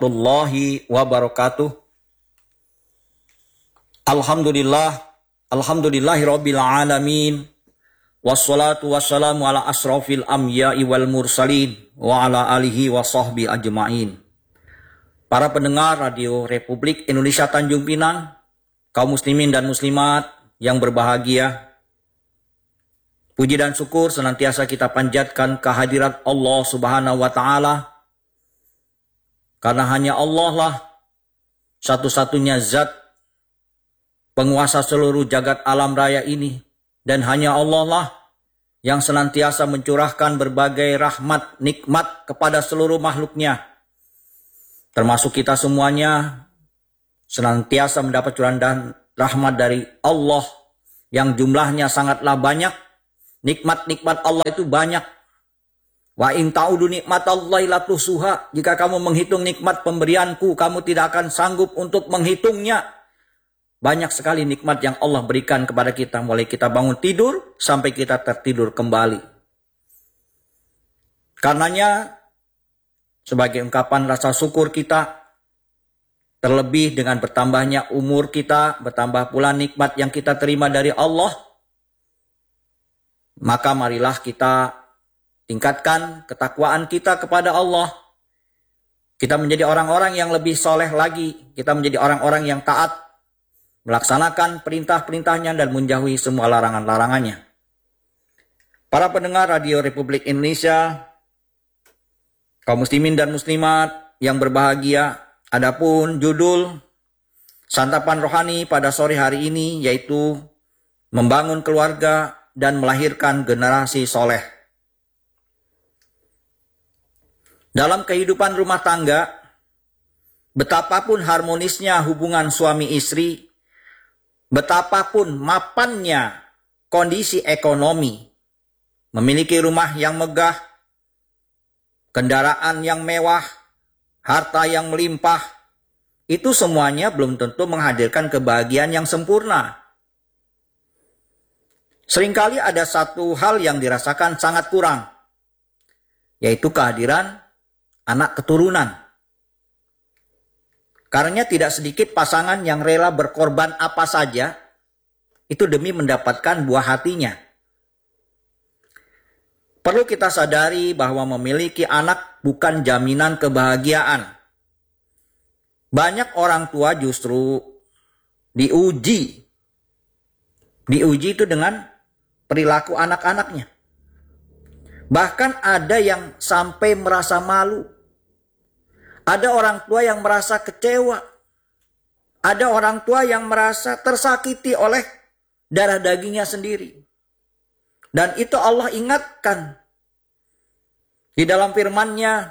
warahmatullahi wabarakatuh. Alhamdulillahi rabbil alamin. Wassalatu wassalamu ala asrafil anbiya'i wal mursalin wa ala alihi wa sahbihi ajma'in. Para pendengar Radio Republik Indonesia Tanjung Pinang, kaum muslimin dan muslimat yang berbahagia, puji dan syukur senantiasa kita panjatkan kehadirat Allah Subhanahu wa Ta'ala, karena hanya Allah lah satu-satunya zat penguasa seluruh jagat alam raya ini. Dan hanya Allah lah yang senantiasa mencurahkan berbagai rahmat, nikmat kepada seluruh makhluknya. Termasuk kita semuanya senantiasa mendapat curahan dan rahmat dari Allah yang jumlahnya sangatlah banyak. Nikmat-nikmat Allah itu banyak. Wa in ta'udu nikmatallahi la tuhsuha. Jika kamu menghitung nikmat pemberianku, kamu tidak akan sanggup untuk menghitungnya. Banyak sekali nikmat yang Allah berikan kepada kita, mulai kita bangun tidur sampai kita tertidur kembali. Karenanya, sebagai ungkapan rasa syukur kita, terlebih dengan bertambahnya umur kita, bertambah pula nikmat yang kita terima dari Allah, maka marilah kita tingkatkan ketakwaan kita kepada Allah. Kita menjadi orang-orang yang lebih soleh lagi, kita menjadi orang-orang yang taat, melaksanakan perintah-perintahnya dan menjauhi semua larangan-larangannya. Para pendengar Radio Republik Indonesia, kaum muslimin dan muslimat yang berbahagia, adapun judul santapan rohani pada sore hari ini yaitu membangun keluarga dan melahirkan generasi soleh. Dalam kehidupan rumah tangga, betapapun harmonisnya hubungan suami istri, betapapun mapannya kondisi ekonomi, memiliki rumah yang megah, kendaraan yang mewah, harta yang melimpah, itu semuanya belum tentu menghadirkan kebahagiaan yang sempurna. Seringkali ada satu hal yang dirasakan sangat kurang, yaitu kehadiran anak keturunan. Karena tidak sedikit pasangan yang rela berkorban apa saja, itu demi mendapatkan buah hatinya. Perlu kita sadari bahwa memiliki anak bukan jaminan kebahagiaan. Banyak orang tua justru diuji. Diuji itu dengan perilaku anak-anaknya. Bahkan ada yang sampai merasa malu. Ada orang tua yang merasa kecewa. Ada orang tua yang merasa tersakiti oleh darah dagingnya sendiri. Dan itu Allah ingatkan. Di dalam firman-Nya,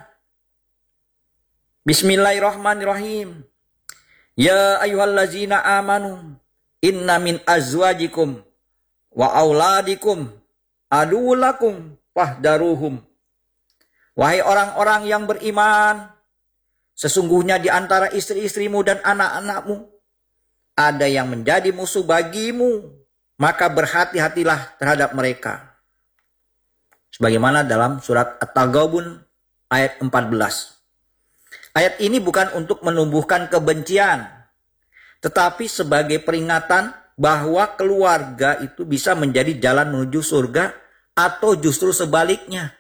Bismillahirrahmanirrahim. Ya ayyuhallazina amanu, inna min azwajikum wa auladikum aduwwulakum fahdaruhum. Wahai orang-orang yang beriman, sesungguhnya di antara istri-istrimu dan anak-anakmu ada yang menjadi musuh bagimu, maka berhati-hatilah terhadap mereka. Sebagaimana dalam surat At-Taghabun ayat 14. Ayat ini bukan untuk menumbuhkan kebencian, tetapi sebagai peringatan bahwa keluarga itu bisa menjadi jalan menuju surga atau justru sebaliknya.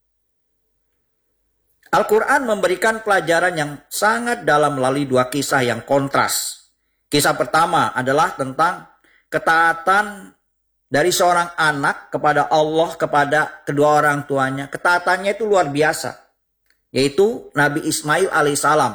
Al-Quran memberikan pelajaran yang sangat dalam melalui dua kisah yang kontras. Kisah pertama adalah tentang ketaatan dari seorang anak kepada Allah, kepada kedua orang tuanya. Ketaatannya itu luar biasa, yaitu Nabi Ismail alaihissalam.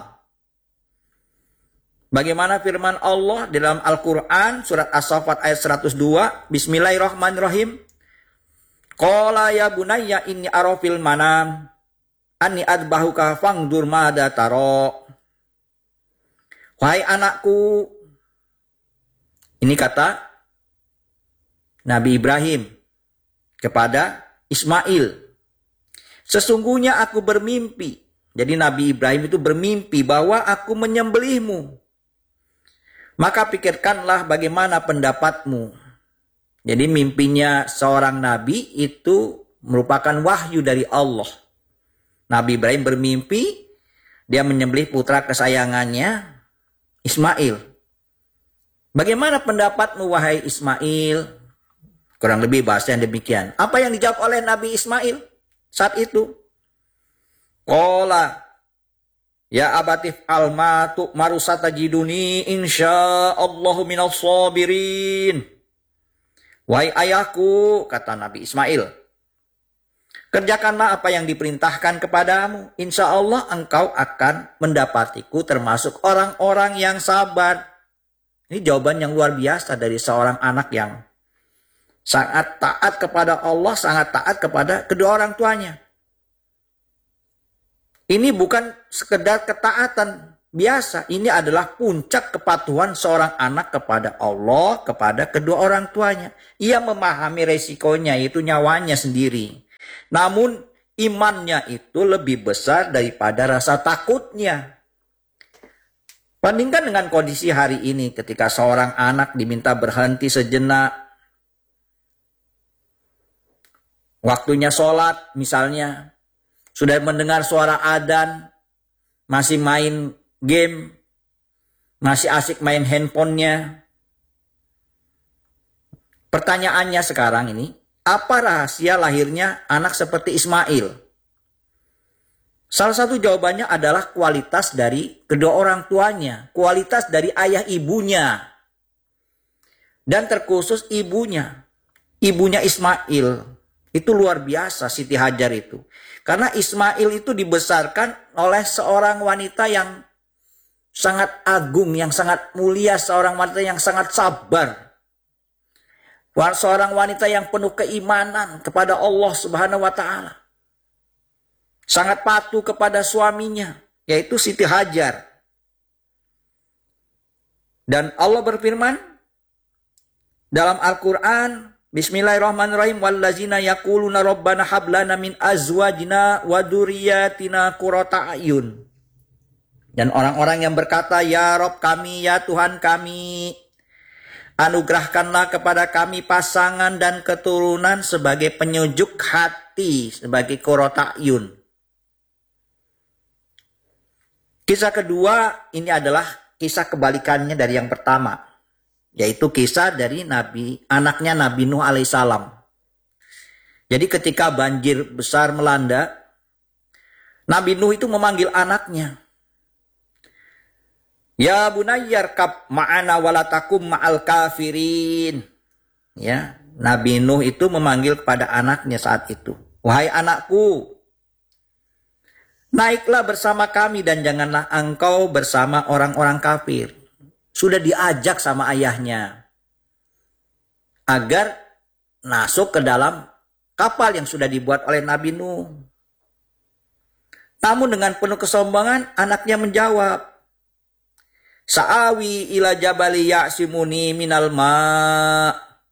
Bagaimana firman Allah di dalam Al-Quran surat As-Saffat ayat 102, Bismillahirrahmanirrahim. Qala ya bunayya inni arafil manam Ani adbahuka fangdur mada taro. Wahai anakku, ini kata Nabi Ibrahim kepada Ismail. Sesungguhnya aku bermimpi. Jadi Nabi Ibrahim itu bermimpi bahwa aku menyembelihmu. Maka pikirkanlah bagaimana pendapatmu. Jadi mimpinya seorang nabi itu merupakan wahyu dari Allah. Nabi Ibrahim bermimpi dia menyembelih putra kesayangannya Ismail. Bagaimana pendapatmu wahai Ismail? Kurang lebih bahasa yang demikian. Apa yang dijawab oleh Nabi Ismail saat itu? Qala ya abatif almatu marusata jiduni insyaallahu minas sabirin. Wahai ayahku, kata Nabi Ismail, kerjakanlah apa yang diperintahkan kepadamu. Insya Allah engkau akan mendapatiku termasuk orang-orang yang sabar. Ini jawaban yang luar biasa dari seorang anak yang sangat taat kepada Allah, sangat taat kepada kedua orang tuanya. Ini bukan sekedar ketaatan biasa. Ini adalah puncak kepatuhan seorang anak kepada Allah, kepada kedua orang tuanya. Ia memahami resikonya, itu nyawanya sendiri. Namun imannya itu lebih besar daripada rasa takutnya. Bandingkan dengan kondisi hari ini ketika seorang anak diminta berhenti sejenak. Waktunya sholat misalnya. Sudah mendengar suara adzan, masih main game, masih asik main handphonenya. Pertanyaannya sekarang ini, apa rahasia lahirnya anak seperti Ismail? Salah satu jawabannya adalah kualitas dari kedua orang tuanya, kualitas dari ayah ibunya. Dan terkhusus ibunya Ismail. Itu luar biasa Siti Hajar itu. Karena Ismail itu dibesarkan oleh seorang wanita yang sangat agung, yang sangat mulia, seorang wanita yang sangat sabar. Seorang wanita yang penuh keimanan kepada Allah Subhanahu wa taala. Sangat patuh kepada suaminya, yaitu Siti Hajar. Dan Allah berfirman dalam Al-Qur'an, Bismillahirrahmanirrahim, wallazina yaquluna rabbana hab lana min azwajina wa dzurriyyatina qurrata a'yun. Dan orang-orang yang berkata, ya Rabb kami, ya Tuhan kami, anugerahkanlah kepada kami pasangan dan keturunan sebagai penyejuk hati, sebagai qurrata a'yun. Kisah kedua ini adalah kisah kebalikannya dari yang pertama, yaitu kisah dari anaknya Nabi Nuh alaihissalam. Jadi ketika banjir besar melanda, Nabi Nuh itu memanggil anaknya. Ya bunayyar kab ma'ana walatakum ma'al kafirin. Ya, Nabi Nuh itu memanggil kepada anaknya saat itu. Wahai anakku, naiklah bersama kami dan janganlah engkau bersama orang-orang kafir. Sudah diajak sama ayahnya agar masuk ke dalam kapal yang sudah dibuat oleh Nabi Nuh. Namun dengan penuh kesombongan anaknya menjawab, Sa'awi ila jabali ya'simuni minal ma'.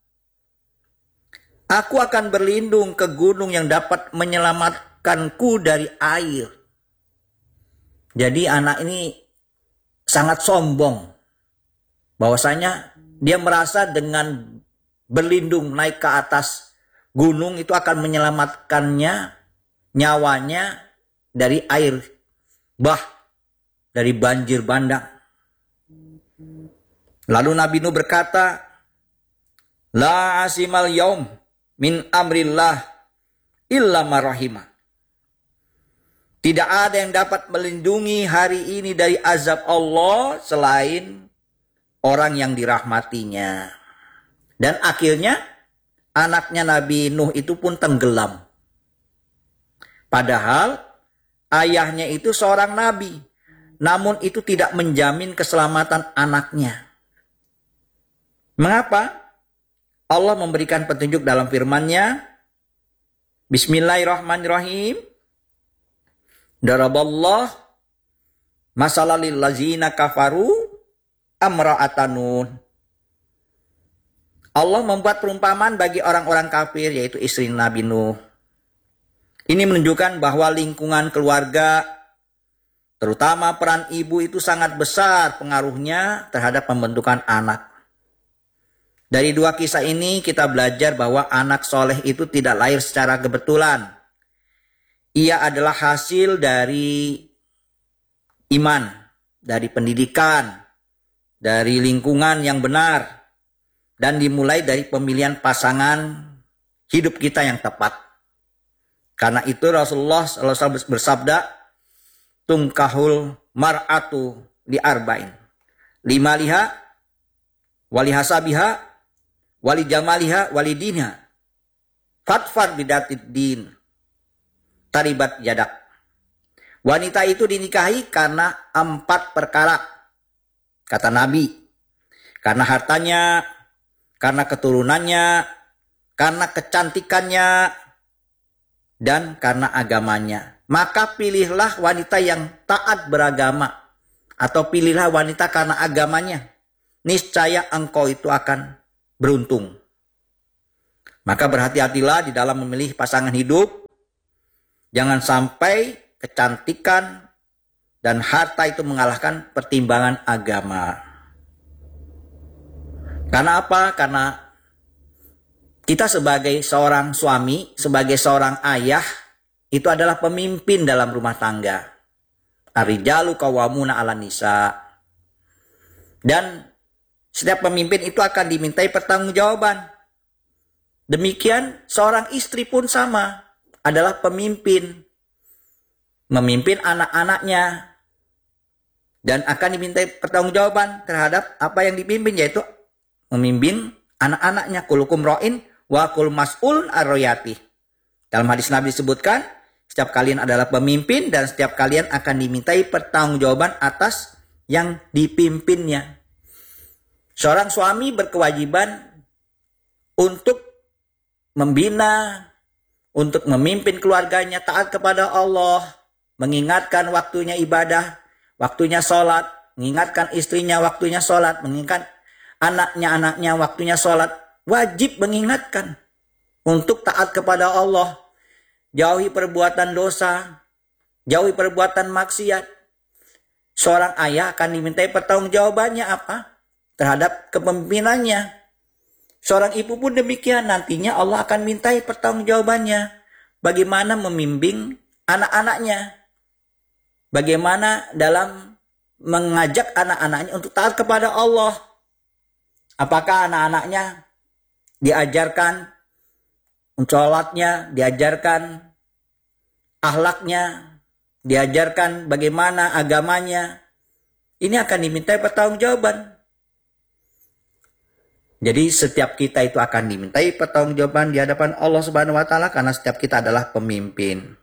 Aku akan berlindung ke gunung yang dapat menyelamatkanku dari air. Jadi anak ini sangat sombong. Bahwasanya dia merasa dengan berlindung naik ke atas gunung itu akan menyelamatkannya, nyawanya dari air bah, dari banjir bandang. Lalu Nabi Nuh berkata, La asimal yaum min amrillah illa marahimah. Tidak ada yang dapat melindungi hari ini dari azab Allah selain orang yang dirahmatinya. Dan akhirnya anaknya Nabi Nuh itu pun tenggelam. Padahal ayahnya itu seorang nabi. Namun itu tidak menjamin keselamatan anaknya. Mengapa? Allah memberikan petunjuk dalam firman-Nya. Bismillahirrahmanirrahim. Daraballah masalalil lazina kafaru amra'atanun. Allah membuat perumpamaan bagi orang-orang kafir, yaitu istri Nabi Nuh. Ini menunjukkan bahwa lingkungan keluarga, terutama peran ibu itu sangat besar pengaruhnya terhadap pembentukan anak. Dari dua kisah ini kita belajar bahwa anak soleh itu tidak lahir secara kebetulan. Ia adalah hasil dari iman, dari pendidikan, dari lingkungan yang benar, dan dimulai dari pemilihan pasangan hidup kita yang tepat. Karena itu Rasulullah SAW bersabda, tungkahul mar'atu li arba'in, limaliha, walihasabiha, wali jamaliha, walidinha, fatfar bidatid din, taribat yadak. Wanita itu dinikahi karena 4 perkara, kata Nabi. Karena hartanya, karena keturunannya, karena kecantikannya, dan karena agamanya. Maka pilihlah wanita yang taat beragama, atau pilihlah wanita karena agamanya. Niscaya engkau itu akan beruntung. Maka berhati-hatilah di dalam memilih pasangan hidup. Jangan sampai kecantikan dan harta itu mengalahkan pertimbangan agama. Karena apa? Karena kita sebagai seorang suami, sebagai seorang ayah, itu adalah pemimpin dalam rumah tangga. Ar-rijalu qawwamuna 'alan nisa. Dan setiap pemimpin itu akan dimintai pertanggungjawaban. Demikian seorang istri pun sama, adalah pemimpin. Memimpin anak-anaknya. Dan akan dimintai pertanggungjawaban terhadap apa yang dipimpin, yaitu memimpin anak-anaknya. Kulukum ra'in wa kul mas'ulun ar-ra'iyati. Dalam hadis Nabi disebutkan, setiap kalian adalah pemimpin dan setiap kalian akan dimintai pertanggungjawaban atas yang dipimpinnya. Seorang suami berkewajiban untuk membina, untuk memimpin keluarganya taat kepada Allah, mengingatkan waktunya ibadah, waktunya sholat, mengingatkan istrinya waktunya sholat, mengingatkan anaknya waktunya sholat. Wajib mengingatkan untuk taat kepada Allah. Jauhi perbuatan dosa, jauhi perbuatan maksiat. Seorang ayah akan dimintai pertanggungjawabannya apa? Terhadap kepemimpinannya. Seorang ibu pun demikian, nantinya Allah akan mintai pertanggungjawabannya. Bagaimana membimbing anak-anaknya. Bagaimana dalam mengajak anak-anaknya untuk taat kepada Allah. Apakah anak-anaknya diajarkan sholatnya, diajarkan akhlaknya, diajarkan bagaimana agamanya. Ini akan dimintai pertanggungjawaban. Jadi setiap kita itu akan dimintai pertanggungjawaban di hadapan Allah Subhanahu wa taala karena setiap kita adalah pemimpin.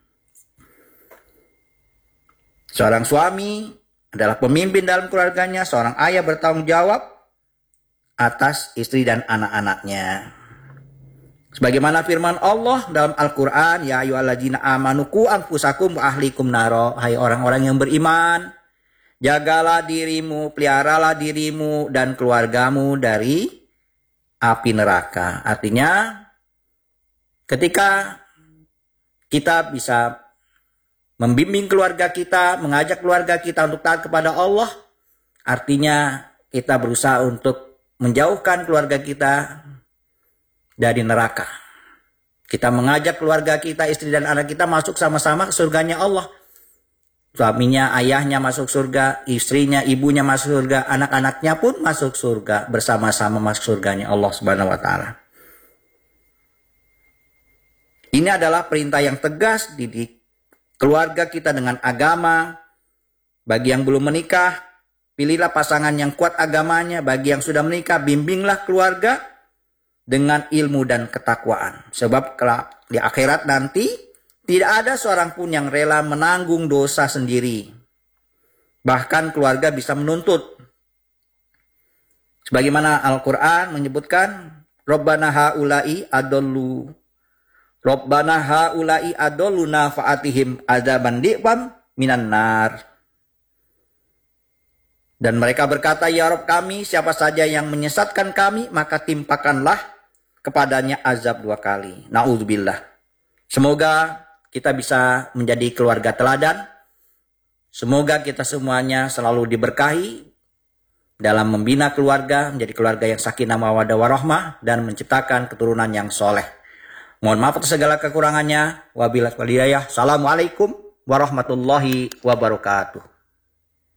Seorang suami adalah pemimpin dalam keluarganya, seorang ayah bertanggung jawab atas istri dan anak-anaknya. Sebagaimana firman Allah dalam Al-Quran, ya ayyuhalladzina amanu qu anfusakum wa ahlikum naro. Hai orang-orang yang beriman, jagalah dirimu, peliharalah dirimu dan keluargamu dari api neraka. Artinya, ketika kita bisa membimbing keluarga kita, mengajak keluarga kita untuk taat kepada Allah, artinya kita berusaha untuk menjauhkan keluarga kita dari neraka. Kita mengajak keluarga kita, istri dan anak kita masuk sama-sama ke surganya Allah. Suaminya, ayahnya masuk surga, istrinya, ibunya masuk surga, anak-anaknya pun masuk surga, bersama-sama masuk surganya Allah Subhanahu wa taala. Ini adalah perintah yang tegas didik keluarga kita dengan agama. Bagi yang belum menikah, pilihlah pasangan yang kuat agamanya. Bagi yang sudah menikah, bimbinglah keluarga dengan ilmu dan ketakwaan. Sebab di akhirat nanti tidak ada seorang pun yang rela menanggung dosa sendiri. Bahkan keluarga bisa menuntut. Sebagaimana Al-Quran menyebutkan, Rabbana haula'i adolluna fa'atihim adzaban di'fam minan nar. Dan mereka berkata, ya Rabb kami, siapa saja yang menyesatkan kami, maka timpakanlah kepadanya azab 2 kali. Na'udzubillah. Semoga kita bisa menjadi keluarga teladan. Semoga kita semuanya selalu diberkahi dalam membina keluarga, menjadi keluarga yang sakinah mawaddah warahmah dan menciptakan keturunan yang soleh. Mohon maaf atas segala kekurangannya. Wabillahi wal hidayah. Assalamualaikum warahmatullahi wabarakatuh.